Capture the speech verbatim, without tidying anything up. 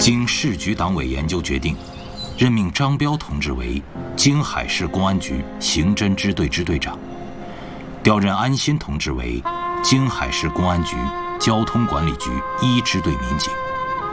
经市局党委研究决定，任命张彪同志为京海市公安局刑侦支队支队长，调任安新同志为京海市公安局交通管理局一支队民警。